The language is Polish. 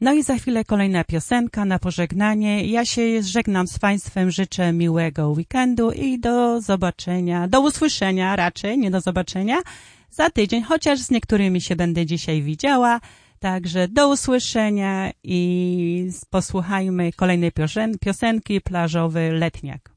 No i za chwilę kolejna piosenka na pożegnanie. Ja się żegnam z Państwem, życzę miłego weekendu i do zobaczenia, do usłyszenia raczej, nie do zobaczenia, za tydzień, chociaż z niektórymi się będę dzisiaj widziała. Także do usłyszenia i posłuchajmy kolejnej piosenki, Plażowy letniak.